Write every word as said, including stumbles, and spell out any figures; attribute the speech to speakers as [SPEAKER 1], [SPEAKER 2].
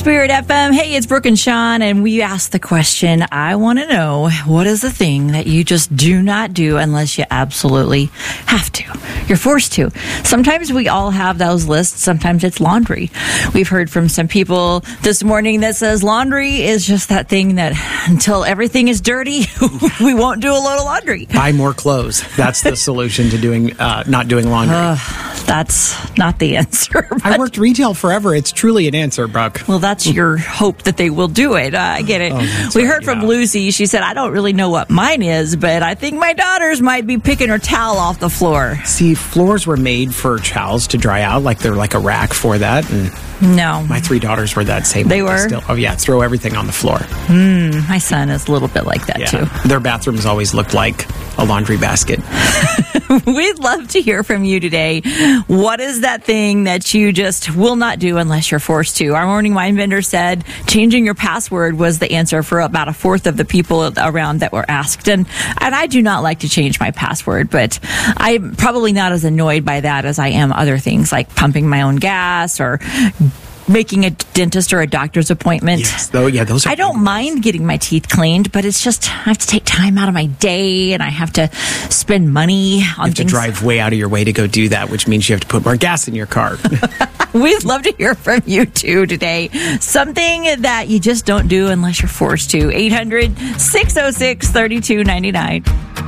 [SPEAKER 1] Spirit F M. Hey, it's Brooke and Sean, and we asked the question, I want to know, what is the thing that you just do not do unless you absolutely have to? You're forced to. Sometimes we all have those lists. Sometimes it's laundry. We've heard from some people this morning that says laundry is just that thing that until everything is dirty, we won't do a load of laundry.
[SPEAKER 2] Buy more clothes. That's the solution to doing uh, not doing laundry.
[SPEAKER 1] Uh, that's not the answer.
[SPEAKER 2] I worked retail forever. It's truly an answer, Brooke.
[SPEAKER 1] Well, that's your hope that they will do it. Uh, I get it.
[SPEAKER 2] Oh,
[SPEAKER 1] we
[SPEAKER 2] right,
[SPEAKER 1] heard from
[SPEAKER 2] yeah.
[SPEAKER 1] Lucy. She said, I don't really know what mine is, but I think my daughter's might be picking her towel off the floor.
[SPEAKER 2] See, floors were made for towels to dry out. Like they're like a rack for that. And
[SPEAKER 1] No.
[SPEAKER 2] my three daughters were that same.
[SPEAKER 1] They
[SPEAKER 2] way.
[SPEAKER 1] were?
[SPEAKER 2] Still, oh, yeah. Throw everything on the floor.
[SPEAKER 1] Mm, my son is a little bit like that,
[SPEAKER 2] Yeah.
[SPEAKER 1] too.
[SPEAKER 2] Their bathrooms always looked like a laundry basket.
[SPEAKER 1] We'd love to hear from you today. What is that thing that you just will not do unless you're forced to? Our morning wine vendor said changing your password was the answer for about a fourth of the people around that were asked. And, and I do not like to change my password, but I'm probably not as annoyed by that as I am other things like pumping my own gas or making a dentist or a doctor's appointment.
[SPEAKER 2] Yes. Oh, yeah. Those are
[SPEAKER 1] I don't
[SPEAKER 2] good
[SPEAKER 1] mind getting my teeth cleaned, but it's just I have to take time out of my day and I have to spend money on
[SPEAKER 2] You have to
[SPEAKER 1] things.
[SPEAKER 2] drive way out of your way to go do that, which means you have to put more gas in your car.
[SPEAKER 1] We'd love to hear from you too today. Something that you just don't do unless you're forced to. eight hundred, six oh six, three two nine nine.